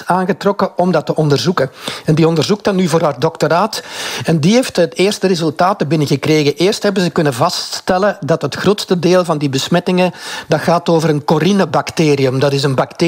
aangetrokken om dat te onderzoeken. En die onderzoekt dat nu voor haar doctoraat. En die heeft het eerste resultaten binnengekregen. Eerst hebben ze kunnen vaststellen dat het grootste deel van die besmettingen dat gaat over een Corinne-bacterium. Dat is een bacterie